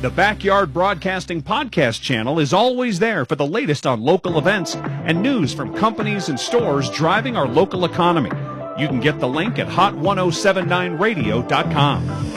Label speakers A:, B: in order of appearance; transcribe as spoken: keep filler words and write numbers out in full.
A: The Backyard Broadcasting Podcast channel is always there for the latest on local events and news from companies and stores driving our local economy. You can get the link at hot ten seventy-nine radio dot com.